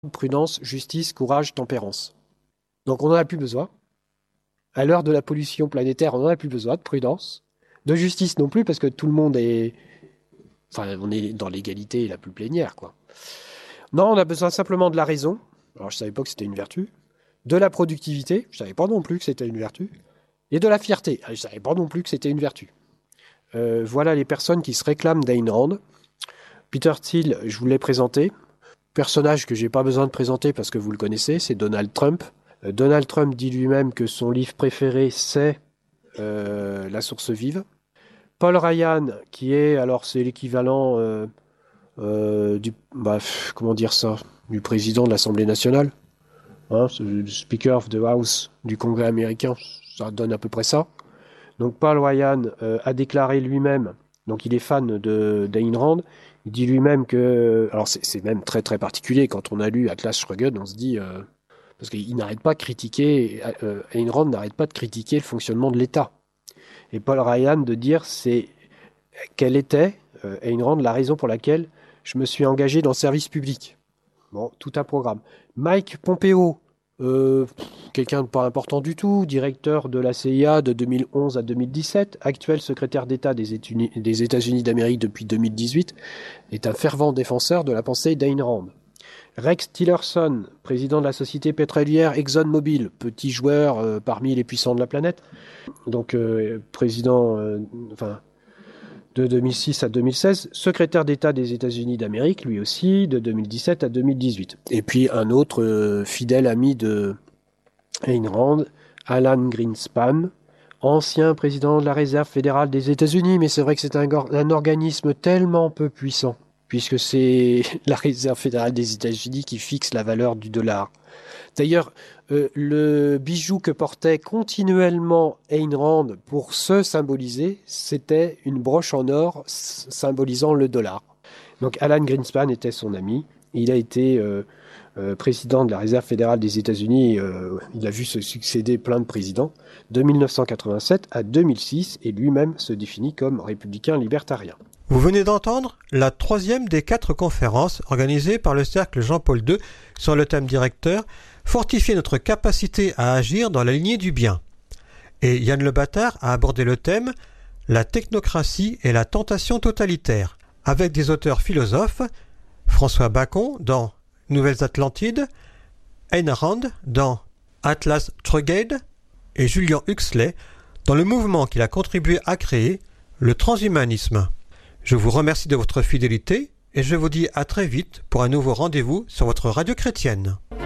prudence, justice, courage, tempérance. Donc on n'en a plus besoin. À l'heure de la pollution planétaire, on n'en a plus besoin de prudence. De justice non plus, parce que tout le monde est... Enfin, on est dans l'égalité la plus plénière, quoi. Non, on a besoin simplement de la raison. Alors, je savais pas que c'était une vertu. De la productivité. Je savais pas non plus que c'était une vertu. Et de la fierté. Je savais pas non plus que c'était une vertu. Voilà les personnes qui se réclament d'Ayn Rand. Peter Thiel, je vous l'ai présenté. Personnage que j'ai pas besoin de présenter parce que vous le connaissez, c'est Donald Trump. Donald Trump dit lui-même que son livre préféré, c'est La source vive. Paul Ryan, qui est, alors c'est l'équivalent comment dire ça, du président de l'Assemblée nationale, hein, le Speaker of the House du Congrès américain, ça donne à peu près ça. Donc Paul Ryan a déclaré lui-même, donc il est fan d'Ayn Rand, il dit lui-même que, alors c'est même très très particulier, quand on a lu Atlas Shrugged, on se dit, parce qu'il n'arrête pas de critiquer, Ayn Rand n'arrête pas de critiquer le fonctionnement de l'État. Et Paul Ryan de dire quelle était, Ayn Rand, la raison pour laquelle je me suis engagé dans le service public. Bon, tout un programme. Mike Pompeo, quelqu'un de pas important du tout, directeur de la CIA de 2011 à 2017, actuel secrétaire d'État des États-Unis d'Amérique depuis 2018, est un fervent défenseur de la pensée d'Ayn Rand. Rex Tillerson, président de la société pétrolière ExxonMobil, petit joueur parmi les puissants de la planète, donc président de 2006 à 2016, secrétaire d'État des États-Unis d'Amérique, lui aussi, de 2017 à 2018. Et puis un autre fidèle ami de Ayn Rand, Alan Greenspan, ancien président de la Réserve fédérale des États-Unis, mais c'est vrai que c'est un organisme tellement peu puissant, puisque c'est la Réserve fédérale des États-Unis qui fixe la valeur du dollar. D'ailleurs, le bijou que portait continuellement Ayn Rand pour se symboliser, c'était une broche en or symbolisant le dollar. Donc Alan Greenspan était son ami. Il a été président de la Réserve fédérale des États-Unis. Il a vu se succéder plein de présidents de 1987 à 2006 et lui-même se définit comme républicain libertarien. Vous venez d'entendre la 3e des 4 conférences organisées par le Cercle Jean-Paul II sur le thème directeur « Fortifier notre capacité à agir dans la lignée du bien ». Et Yann Le Bâtard a abordé le thème « La technocratie et la tentation totalitaire » avec des auteurs philosophes, François Bacon dans Nouvelles Atlantides, Ayn Rand dans Atlas Shrugged et Julian Huxley dans le mouvement qu'il a contribué à créer, le transhumanisme. Je vous remercie de votre fidélité et je vous dis à très vite pour un nouveau rendez-vous sur votre radio chrétienne.